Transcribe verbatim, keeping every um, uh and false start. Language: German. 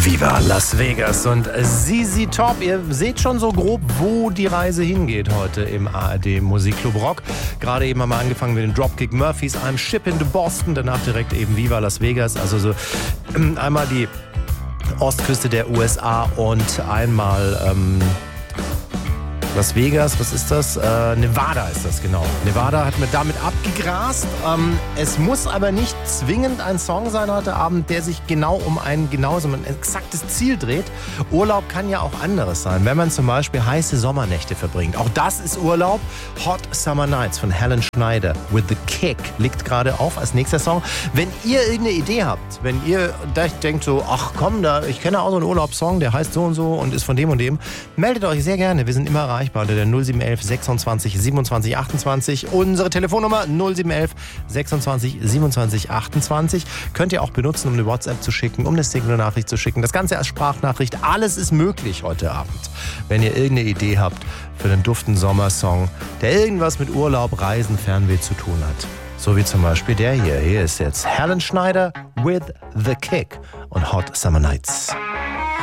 Viva Las Vegas und Z Z Top. Ihr seht schon so grob, wo die Reise hingeht heute im A R D Musikclub Rock. Gerade eben haben wir angefangen mit den Dropkick Murphys, I'm Shipping to Boston, danach direkt eben Viva Las Vegas. Also so ähm, einmal die Ostküste der U S A und einmal ähm, Las Vegas, was ist das? Äh, Nevada ist das, genau. Nevada hat mir damit abgegrast. Ähm, es muss aber nicht zwingend ein Song sein heute Abend, der sich genau um ein genauso ein exaktes Ziel dreht. Urlaub kann ja auch anderes sein, wenn man zum Beispiel heiße Sommernächte verbringt. Auch das ist Urlaub. Hot Summer Nights von Helen Schneider with the Kick liegt gerade auf als nächster Song. Wenn ihr irgendeine Idee habt, wenn ihr denkt so, ach komm, da, ich kenne auch so einen Urlaubssong, der heißt so und so und ist von dem und dem, meldet euch sehr gerne. Wir sind immer erreichbar unter der null sieben eins eins sechsundzwanzig siebenundzwanzig achtundzwanzig. Unsere Telefonnummer null sieben eins eins sechsundzwanzig siebenundzwanzig achtundzwanzig. Könnt ihr auch benutzen, um eine WhatsApp zu schicken, um eine Signal-Nachricht zu schicken. Das Ganze als Sprachnachricht. Alles ist möglich heute Abend. Wenn ihr irgendeine Idee habt für einen duften Sommersong, der irgendwas mit Urlaub, Reisen, Fernweh zu tun hat. So wie zum Beispiel der hier. Hier ist jetzt Helen Schneider with the Kick und Hot Summer Nights.